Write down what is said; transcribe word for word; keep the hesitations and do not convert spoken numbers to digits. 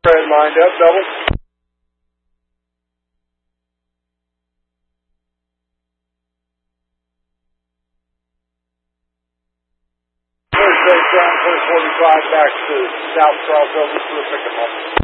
Red lined up, double. Thursday, ground clear forty-five back to South Charles Elvis for a pickup.